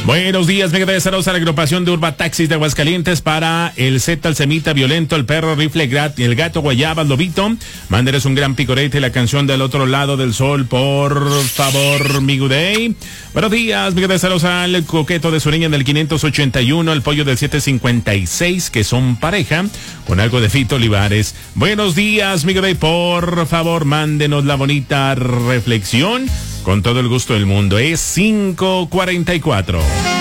Buenos días, mega de saludos a la agrupación de Urba Taxis de Aguascalientes para el Z, el Semita, Violento, el Perro, Rifle, el Gato, Guayaba, el Lobito. Mándeles un gran picorete y la canción del otro lado del sol, por favor, mi good day. Buenos días, mega de saludos al Coqueto de Suriña del 581, el Pollo del 756, que son pareja, con algo de Fito Olivares. Buenos días, mi good day, por favor, mándenos la bonita reflexión. Con todo el gusto del mundo, es 5:44.